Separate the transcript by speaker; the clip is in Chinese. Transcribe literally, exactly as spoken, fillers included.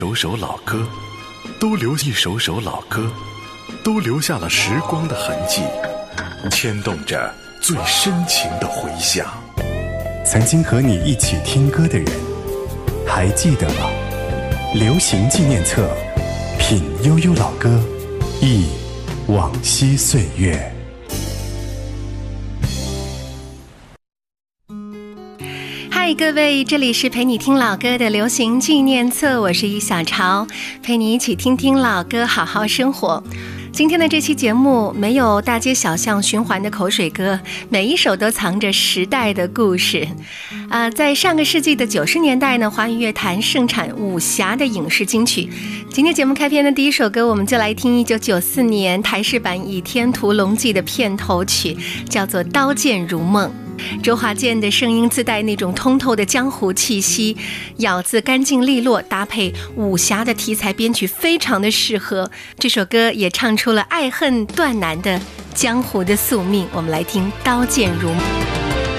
Speaker 1: 首首老歌，都留一首首老歌，都留下了时光的痕迹，牵动着最深情的回响。
Speaker 2: 曾经和你一起听歌的人，还记得吗？流行纪念册，品悠悠老歌，忆往昔岁月。
Speaker 3: 嗨，各位，这里是陪你听老歌的流行纪念册，我是易小潮，陪你一起听听老歌，好好生活。今天的这期节目没有大街小巷循环的口水歌，每一首都藏着时代的故事。呃，在上个世纪的九十年代呢，华语乐坛盛产武侠的影视金曲。今天节目开篇的第一首歌，我们就来听一九九四年台视版《倚天屠龙记》的片头曲，叫做《刀剑如梦》。周华健的声音自带那种通透的江湖气息，咬字干净利落，搭配武侠的题材编曲非常的适合。这首歌也唱出了爱恨断难的江湖的宿命。我们来听《刀剑如梦》。